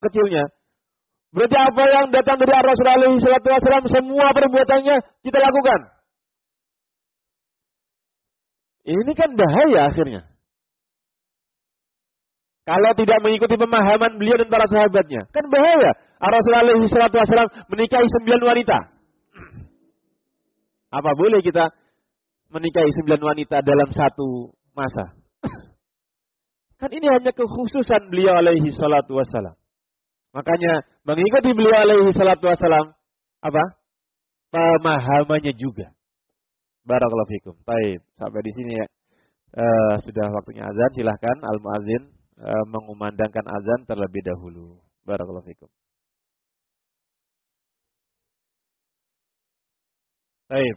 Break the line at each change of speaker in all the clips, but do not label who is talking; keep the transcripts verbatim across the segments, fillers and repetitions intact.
kecilnya. Berarti apa yang datang dari Rasulullah alaihi salatu wasallam, semua perbuatannya kita lakukan. Ini kan bahaya akhirnya. Kalau tidak mengikuti pemahaman beliau dan para sahabatnya, kan bahaya. Rasulullah alaihi salatu wasallam menikahi sembilan wanita. Apa boleh kita menikahi sembilan wanita dalam satu masa? Kan ini hanya kekhususan beliau alaihi salatu wasallam. Makanya mengikuti beliau alaihi salatu wasallam, apa? Pemahamannya juga. Barakallahu fikum. Baik, sampai di sini ya. Uh, sudah waktunya azan, silahkan al-muadzin uh, mengumandangkan azan terlebih dahulu. Barakallahu fikum. Baik.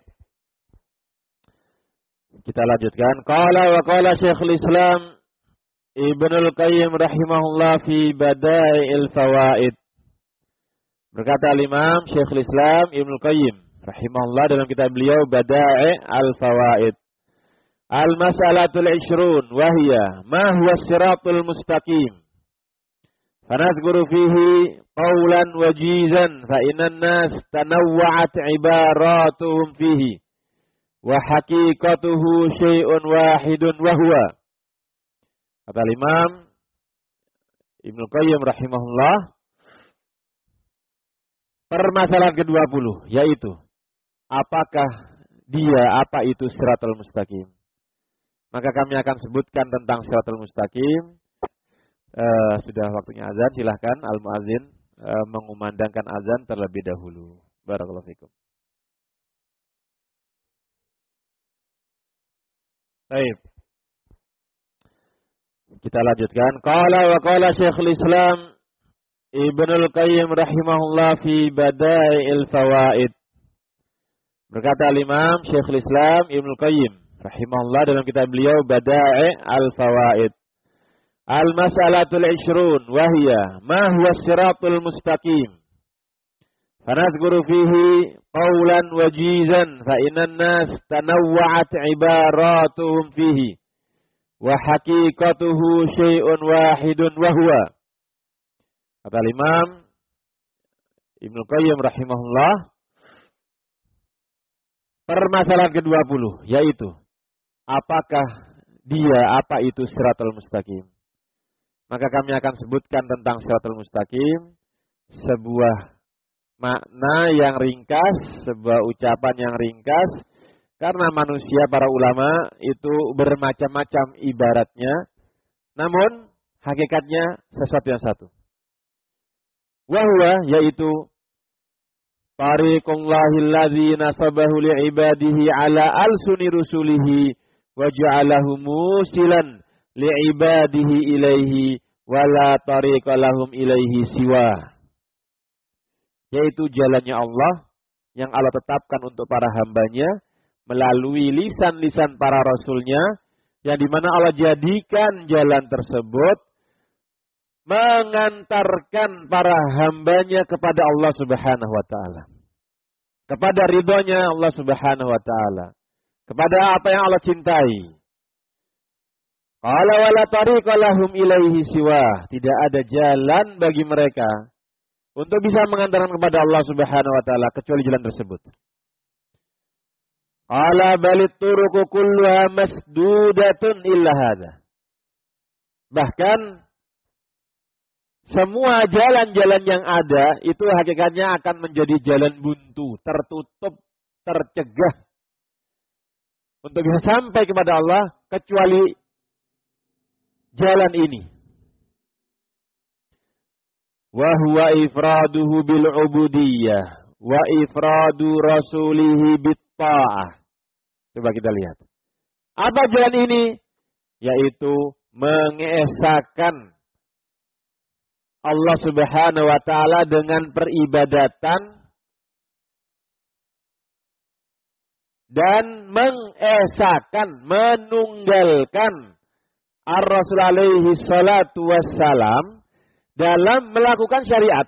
Kita lanjutkan. Qala wa qala Syekhul Islam Ibnul Qayyim rahimahullah fi Bada'il Fawaid. Berkata Imam Syekhul Islam Ibnul Qayyim rahimahullah dalam kitab beliau Bada'il Fawaid. Al-mas'alatul ishrun wa hiya ma huwa as-siratul mustaqim. Fanadhkuru fihi qawlan wajizan fa innan nas tanawwa'at ibaratuhum fihi wa haqiqatuhu syai'un wahidun wa huwa. Kata Imam Ibnu Qayyim rahimahullah, permasalahan kedua puluh yaitu apakah dia, apa itu siratal mustaqim? Maka kami akan sebutkan tentang siratal mustaqim. Uh, sudah waktunya azan, silahkan al-muadzin uh, mengumandangkan azan terlebih dahulu. Barakallahu fikum. Baik. Kita lanjutkan. Qala wa qala Syekhul Islam Ibnul Qayyim rahimahullah fi Bada'il Fawaid. Berkata Imam Syekhul Islam Ibnul Qayyim rahimahullah dalam kitab beliau Bada'il Fawaid. Al-mas'alatul ishrun wa hiya ma huwa as-siratul mustaqim. Fanadhkuru fihi qawlan wajizan fa innan nas tanawwa'at ibaratuhum fihi wa haqiqatuhu syai'un wahidun wa huwa. Kata Imam Ibnu Qayyim rahimahullah, permasalahan kedua puluh yaitu apakah dia, apa itu siratal mustaqim? Maka kami akan sebutkan tentang siratal mustaqim, sebuah makna yang ringkas, sebuah ucapan yang ringkas, karena manusia, para ulama itu bermacam-macam ibaratnya, namun hakikatnya sesuatu yang satu. Wahwa, yaitu tariqullahil ladzi nasabahu li'ibadihi ala alsuni rusulihi wa ja'alahu musilan li'ibadihi ilaihi wala tariqa lahum ilaihi siwa. Yaitu jalannya Allah yang Allah tetapkan untuk para hambanya melalui lisan-lisan para rasulnya, yang dimana Allah jadikan jalan tersebut mengantarkan para hambanya kepada Allah subhanahu wa ta'ala, kepada ridhonya Allah subhanahu wa ta'ala, kepada apa yang Allah cintai. Qala wala tariqa lahum ilaihi siwa. Tidak ada jalan bagi mereka untuk bisa mengantarkan kepada Allah subhanahu wa ta'ala kecuali jalan tersebut. Qala balit turuqu kulluha masdudatun illa hadha. Bahkan semua jalan-jalan yang ada itu hakikatnya akan menjadi jalan buntu, tertutup, tercegah untuk bisa sampai kepada Allah kecuali jalan ini. Wa huwa ifraduhu bil ubudiyyah wa ifradu rasulihi bit ta'ah. Coba kita lihat. Apa jalan ini? Yaitu mengesahkan Allah subhanahu wa ta'ala dengan peribadatan dan mengesahkan, menunggalkan Ar-Rasul alaihi salatu wassalam dalam melakukan syariat.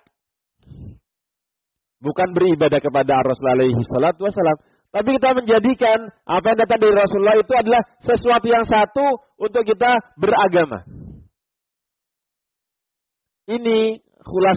Bukan beribadah kepada Ar-Rasul alaihi salatu wassalam, tapi kita menjadikan apa yang datang dari Rasulullah itu adalah sesuatu yang satu untuk kita beragama. Ini khulas